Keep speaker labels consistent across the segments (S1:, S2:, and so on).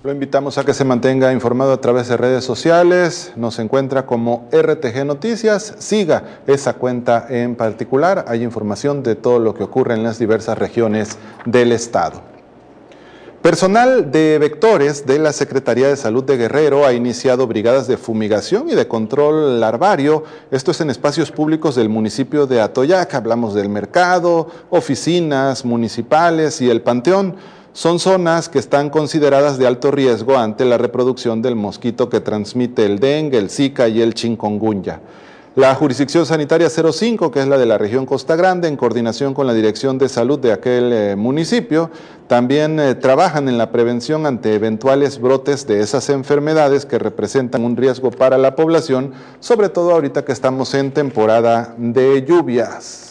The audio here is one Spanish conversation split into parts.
S1: Lo invitamos a que se mantenga informado a través de redes sociales. Nos encuentra como RTG Noticias. Siga esa cuenta en particular. Hay información de todo lo que ocurre en las diversas regiones del estado. Personal de vectores de la Secretaría de Salud de Guerrero ha iniciado brigadas de fumigación y de control larvario. Esto es en espacios públicos del municipio de Atoyac. Hablamos del mercado, oficinas municipales y el panteón. Son zonas que están consideradas de alto riesgo ante la reproducción del mosquito que transmite el dengue, el zika y el chikungunya. La jurisdicción sanitaria 05, que es la de la región Costa Grande, en coordinación con la Dirección de Salud de aquel municipio, también trabajan en la prevención ante eventuales brotes de esas enfermedades que representan un riesgo para la población, sobre todo ahorita que estamos en temporada de lluvias.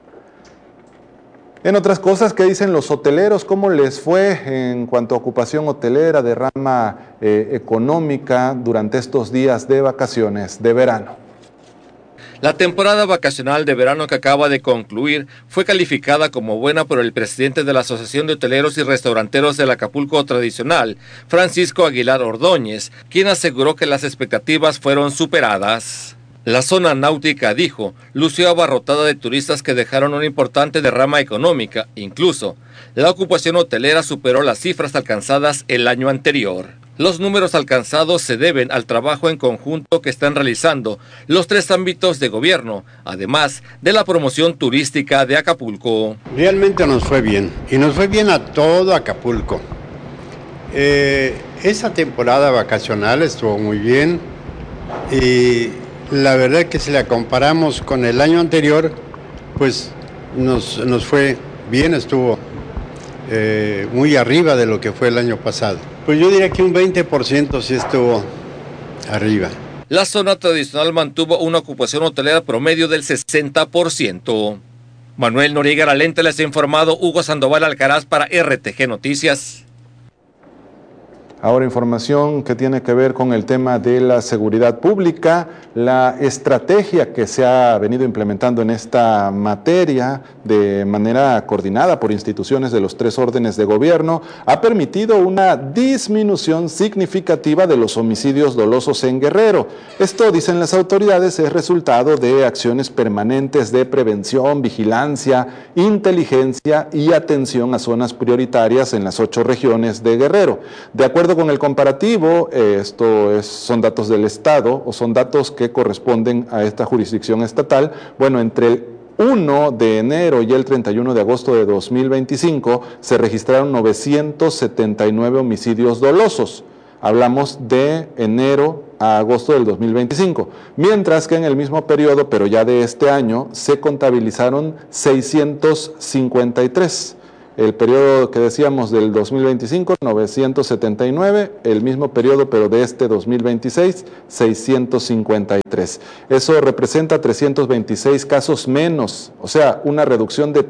S1: En otras cosas, ¿qué dicen los hoteleros? ¿Cómo les fue en cuanto a ocupación hotelera, derrama económica durante estos días de vacaciones de verano?
S2: La temporada vacacional de verano que acaba de concluir fue calificada como buena por el presidente de la Asociación de Hoteleros y Restauranteros del Acapulco Tradicional, Francisco Aguilar Ordóñez, quien aseguró que las expectativas fueron superadas. La zona náutica, dijo, lució abarrotada de turistas que dejaron una importante derrama económica. Incluso, la ocupación hotelera superó las cifras alcanzadas el año anterior. Los números alcanzados se deben al trabajo en conjunto que están realizando los tres ámbitos de gobierno, además de la promoción turística de Acapulco.
S3: Realmente nos fue bien, y nos fue bien a todo Acapulco. Esa temporada vacacional estuvo muy bien, y la verdad que si la comparamos con el año anterior, pues nos fue bien, estuvo muy arriba de lo que fue el año pasado. Pues yo diría que un 20% sí estuvo arriba.
S2: La zona tradicional mantuvo una ocupación hotelera promedio del 60%. Manuel Noriega Lente les ha informado. Hugo Sandoval Alcaraz para RTG Noticias.
S1: Ahora información que tiene que ver con el tema de la seguridad pública, la estrategia que se ha venido implementando en esta materia de manera coordinada por instituciones de los tres órdenes de gobierno ha permitido una disminución significativa de los homicidios dolosos en Guerrero. Esto, dicen las autoridades, es resultado de acciones permanentes de prevención, vigilancia, inteligencia y atención a zonas prioritarias en las 8 regiones de Guerrero. De acuerdo con el comparativo, son datos del Estado o son datos que corresponden a esta jurisdicción estatal. Bueno, entre el 1 de enero y el 31 de agosto de 2025 se registraron 979 homicidios dolosos. Hablamos de enero a agosto del 2025, mientras que en el mismo periodo, pero ya de este año, se contabilizaron 653. El periodo que decíamos del 2025, 979, el mismo periodo pero de este 2026, 653. Eso representa 326 casos menos, o sea, una reducción de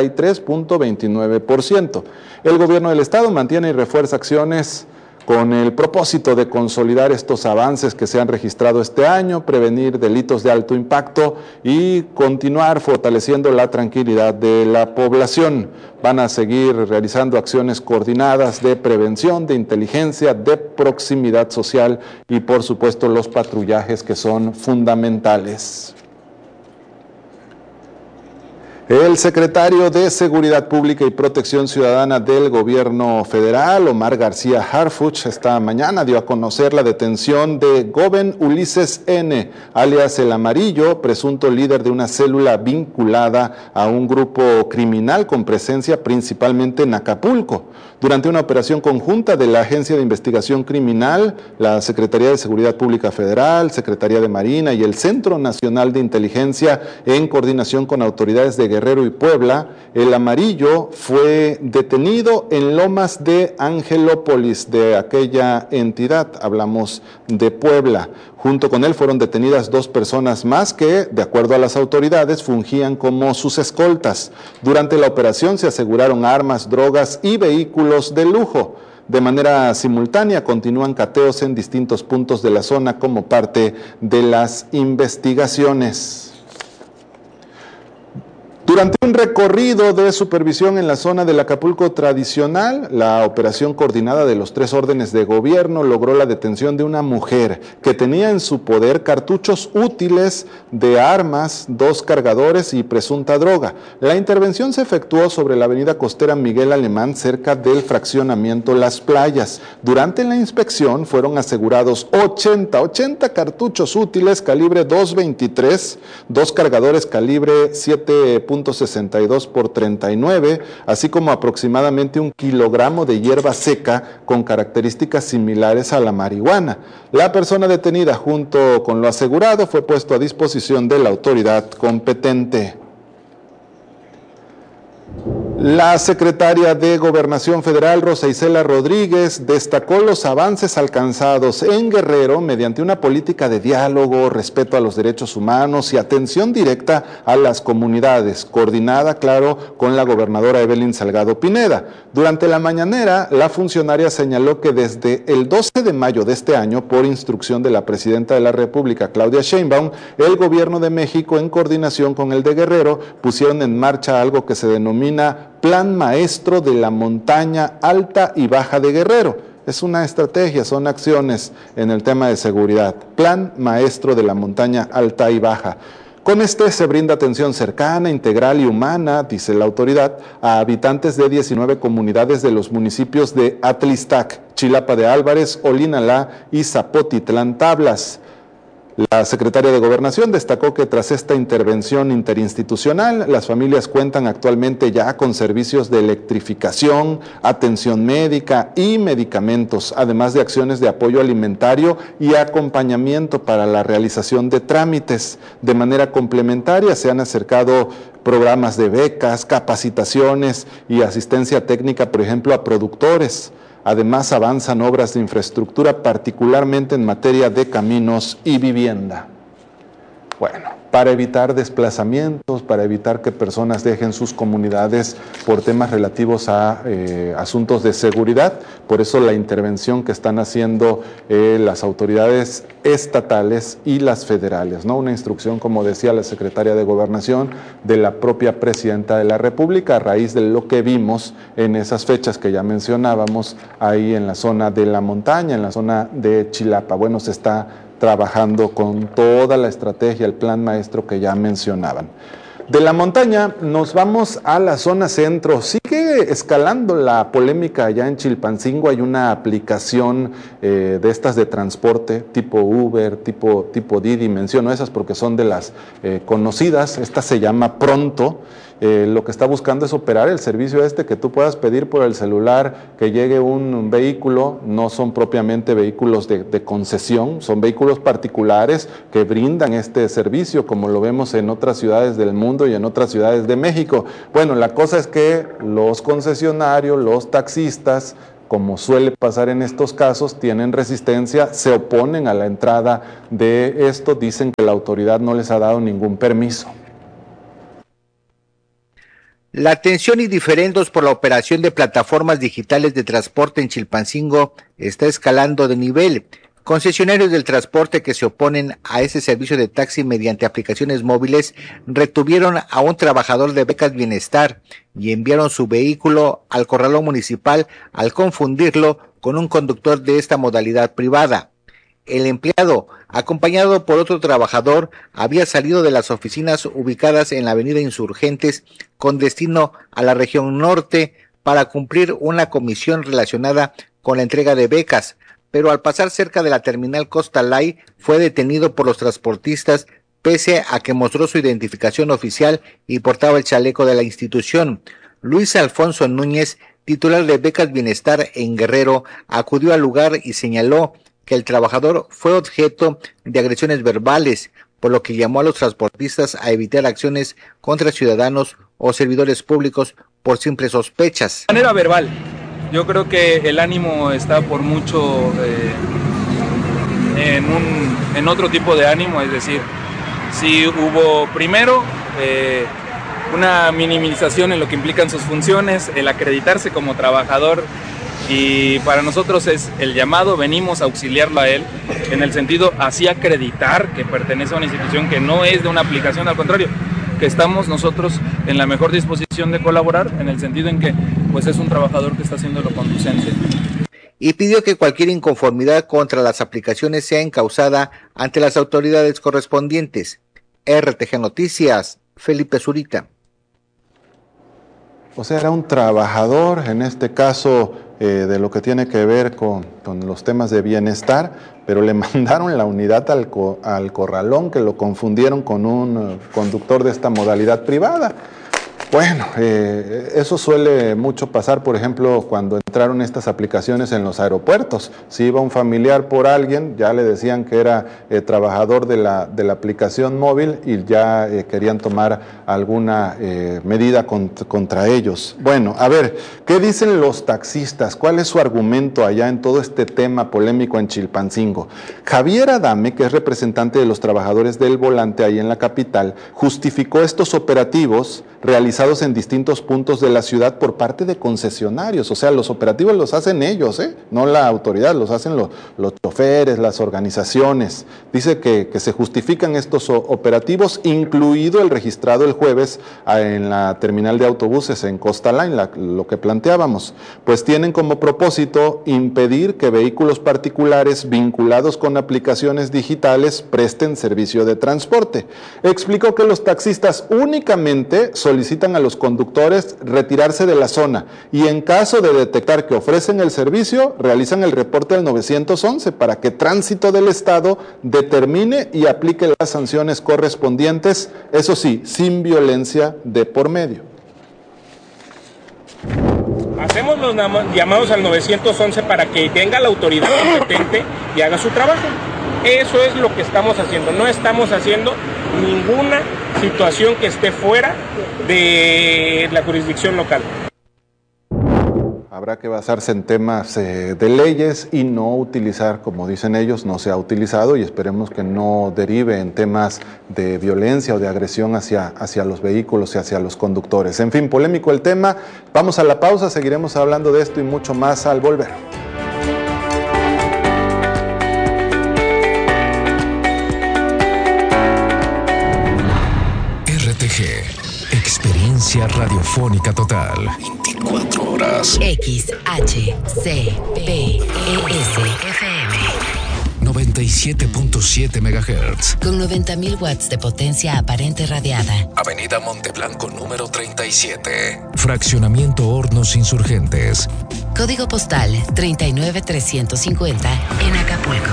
S1: 33.29%. El gobierno del estado mantiene y refuerza acciones con el propósito de consolidar estos avances que se han registrado este año, prevenir delitos de alto impacto y continuar fortaleciendo la tranquilidad de la población. Van a seguir realizando acciones coordinadas de prevención, de inteligencia, de proximidad social y, por supuesto, los patrullajes que son fundamentales. El secretario de Seguridad Pública y Protección Ciudadana del Gobierno Federal, Omar García Harfuch, esta mañana dio a conocer la detención de Goben Ulises N., alias El Amarillo, presunto líder de una célula vinculada a un grupo criminal con presencia principalmente en Acapulco. Durante una operación conjunta de la Agencia de Investigación Criminal, la Secretaría de Seguridad Pública Federal, Secretaría de Marina y el Centro Nacional de Inteligencia, en coordinación con autoridades de Guerrero y Puebla, El Amarillo fue detenido en Lomas de Angelópolis, de aquella entidad, hablamos de Puebla. Junto con él fueron detenidas 2 personas más que, de acuerdo a las autoridades, fungían como sus escoltas. Durante la operación se aseguraron armas, drogas y vehículos de lujo. De manera simultánea continúan cateos en distintos puntos de la zona como parte de las investigaciones. Durante un recorrido de supervisión en la zona del Acapulco tradicional, la operación coordinada de los 3 órdenes de gobierno logró la detención de una mujer que tenía en su poder cartuchos útiles de armas, 2 cargadores y presunta droga. La intervención se efectuó sobre la avenida costera Miguel Alemán, cerca del fraccionamiento Las Playas. Durante la inspección fueron asegurados 80 cartuchos útiles calibre 2.23, 2 cargadores calibre 7.62 por 39, así como aproximadamente 1 kilogramo de hierba seca con características similares a la marihuana. La persona detenida junto con lo asegurado fue puesto a disposición de la autoridad competente. La secretaria de Gobernación Federal, Rosa Isela Rodríguez, destacó los avances alcanzados en Guerrero mediante una política de diálogo, respeto a los derechos humanos y atención directa a las comunidades, coordinada, claro, con la gobernadora Evelyn Salgado Pineda. Durante la mañanera, la funcionaria señaló que desde el 12 de mayo de este año, por instrucción de la presidenta de la República, Claudia Sheinbaum, el gobierno de México, en coordinación con el de Guerrero, pusieron en marcha algo que se denomina Plan Maestro de la Montaña Alta y Baja de Guerrero. Es una estrategia, son acciones en el tema de seguridad. Plan Maestro de la Montaña Alta y Baja. Con este se brinda atención cercana, integral y humana, dice la autoridad, a habitantes de 19 comunidades de los municipios de Atlistac, Chilapa de Álvarez, Olinalá y Zapotitlán Tablas. La secretaria de Gobernación destacó que tras esta intervención interinstitucional, las familias cuentan actualmente ya con servicios de electrificación, atención médica y medicamentos, además de acciones de apoyo alimentario y acompañamiento para la realización de trámites. De manera complementaria se han acercado programas de becas, capacitaciones y asistencia técnica, por ejemplo, a productores. Además, avanzan obras de infraestructura, particularmente en materia de caminos y vivienda. Bueno, para evitar desplazamientos, para evitar que personas dejen sus comunidades por temas relativos a asuntos de seguridad, por eso la intervención que están haciendo las autoridades estatales y las federales, ¿no? Una instrucción, como decía la secretaria de Gobernación, de la propia presidenta de la República, a raíz de lo que vimos en esas fechas que ya mencionábamos, ahí en la zona de la montaña, en la zona de Chilapa. Bueno, se está trabajando con toda la estrategia, el plan maestro que ya mencionaban. De la montaña nos vamos a la zona centro. Sigue escalando la polémica allá en Chilpancingo. Hay una aplicación de estas de transporte tipo Uber, tipo Didi. Menciono esas porque son de las conocidas. Esta se llama Pronto. Lo que está buscando es operar el servicio que tú puedas pedir por el celular que llegue un vehículo. No son propiamente vehículos de concesión, son vehículos particulares que brindan este servicio, como lo vemos en otras ciudades del mundo y en otras ciudades de México. Bueno, la cosa es que los concesionarios, los taxistas, como suele pasar en estos casos, tienen resistencia, se oponen a la entrada de esto, dicen que la autoridad no les ha dado ningún permiso.
S4: La tensión y diferendos por la operación de plataformas digitales de transporte en Chilpancingo está escalando de nivel. Concesionarios del transporte que se oponen a ese servicio de taxi mediante aplicaciones móviles retuvieron a un trabajador de Becas Bienestar y enviaron su vehículo al corralón municipal al confundirlo con un conductor de esta modalidad privada. El empleado, acompañado por otro trabajador, había salido de las oficinas ubicadas en la avenida Insurgentes con destino a la región norte para cumplir una comisión relacionada con la entrega de becas, pero al pasar cerca de la terminal Costa Lay fue detenido por los transportistas pese a que mostró su identificación oficial y portaba el chaleco de la institución. Luis Alfonso Núñez, titular de Becas Bienestar en Guerrero, acudió al lugar y señaló que el trabajador fue objeto de agresiones verbales, por lo que llamó a los transportistas a evitar acciones contra ciudadanos o servidores públicos por simples sospechas.
S5: De manera verbal, yo creo que el ánimo está por mucho en otro tipo de ánimo, es decir, si hubo primero una minimización en lo que implican sus funciones, el acreditarse como trabajador, y para nosotros es el llamado, venimos a auxiliarlo a él, en el sentido así acreditar que pertenece a una institución que no es de una aplicación, al contrario, que estamos nosotros en la mejor disposición de colaborar, en el sentido en que pues es un trabajador que está haciendo lo conducente.
S4: Y pidió que cualquier inconformidad contra las aplicaciones sea encausada ante las autoridades correspondientes. RTG Noticias, Felipe Zurita.
S1: O sea, era un trabajador, en este caso, de lo que tiene que ver con los temas de bienestar, pero le mandaron la unidad al corralón, que lo confundieron con un conductor de esta modalidad privada. Bueno, eso suele mucho pasar, por ejemplo, cuando entraron estas aplicaciones en los aeropuertos. Si iba un familiar por alguien, ya le decían que era trabajador de la aplicación móvil y ya querían tomar alguna medida contra ellos. Bueno, a ver, ¿qué dicen los taxistas? ¿Cuál es su argumento allá en todo este tema polémico en Chilpancingo? Javier Adame, que es representante de los trabajadores del volante ahí en la capital, justificó estos operativos realizados en distintos puntos de la ciudad por parte de concesionarios. O sea, los operativos los hacen ellos, no la autoridad, los hacen los choferes, las organizaciones. Dice que se justifican estos operativos, incluido el registrado el jueves en la terminal de autobuses en Costa Line, lo que planteábamos. Pues tienen como propósito impedir que vehículos particulares vinculados con aplicaciones digitales presten servicio de transporte. Explicó que los taxistas únicamente solicitan a los conductores retirarse de la zona y en caso de detectar que ofrecen el servicio, realizan el reporte al 911 para que Tránsito del Estado determine y aplique las sanciones correspondientes, eso sí, sin violencia de por medio.
S6: Hacemos los llamados al 911 para que venga la autoridad competente y haga su trabajo. Eso es lo que estamos haciendo. No estamos haciendo ninguna situación que esté fuera de la jurisdicción local.
S1: Habrá que basarse en temas de leyes y no utilizar, como dicen ellos, no se ha utilizado y esperemos que no derive en temas de violencia o de agresión hacia los vehículos y hacia los conductores. En fin, polémico el tema. Vamos a la pausa, seguiremos hablando de esto y mucho más al volver.
S7: Experiencia radiofónica total. 24 horas.
S8: XHCPES FM
S7: 97.7 MHz.
S8: Con 90.000 watts de potencia aparente radiada.
S7: Avenida Monteblanco número 37. Fraccionamiento Hornos Insurgentes.
S8: Código postal 39350 en Acapulco.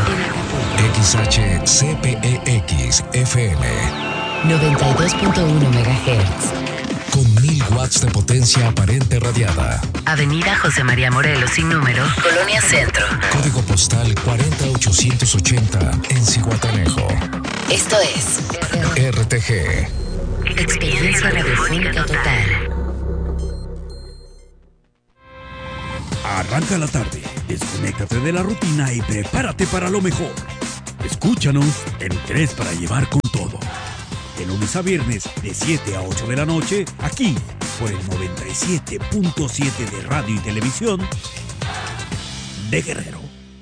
S7: XHCPEX FM
S8: 92.1 MHz.
S7: Con 1000 watts de potencia aparente radiada.
S8: Avenida José María Morelos sin número, Colonia Centro.
S7: Código postal 40880 en Zihuatanejo.
S8: Esto es
S7: RTG.
S8: Experiencia radiofónica total.
S9: Arranca la tarde, desconéctate de la rutina y prepárate para lo mejor. Escúchanos en 3 para llevar con todo. De lunes a viernes, de 7 a 8 de la noche, aquí, por el 97.7 de radio y televisión de Guerrero.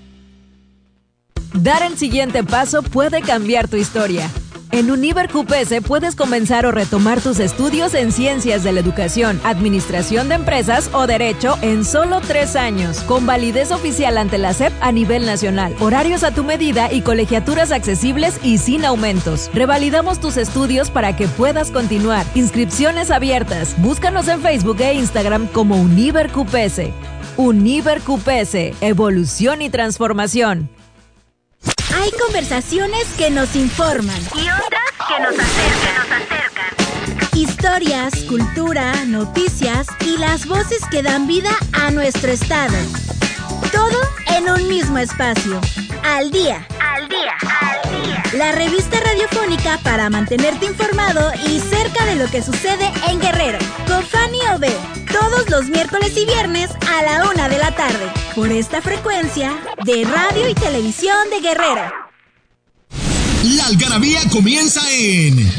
S10: Dar el siguiente paso puede cambiar tu historia. En Univer QPS puedes comenzar o retomar tus estudios en Ciencias de la Educación, Administración de Empresas o Derecho en solo 3 años, con validez oficial ante la SEP a nivel nacional, horarios a tu medida y colegiaturas accesibles y sin aumentos. Revalidamos tus estudios para que puedas continuar. Inscripciones abiertas. Búscanos en Facebook e Instagram como Univer QPS. Univer QPS, evolución y transformación.
S11: Hay conversaciones que nos informan
S12: y otras que nos acercan.
S11: Historias, cultura, noticias y las voces que dan vida a nuestro estado. Todo en un mismo espacio. Al día. La revista radiofónica para mantenerte informado y cerca de lo que sucede en Guerrero. Con Fanny Ove. Todos los miércoles y viernes a la 1 de la tarde. Por esta frecuencia de radio y televisión de Guerrero.
S13: La algarabía comienza en